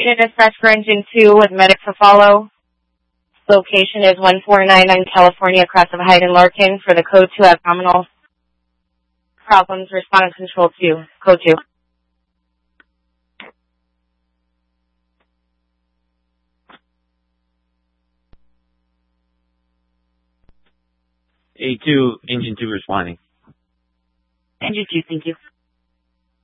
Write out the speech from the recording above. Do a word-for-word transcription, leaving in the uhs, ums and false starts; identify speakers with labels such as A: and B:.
A: Unit dispatch for engine two with medic to follow. Location is one four nine nine California, across of Hyde and Larkin for the code two abdominal problems. Respond to control two, code two.
B: A two, engine two responding.
A: Engine two, thank you.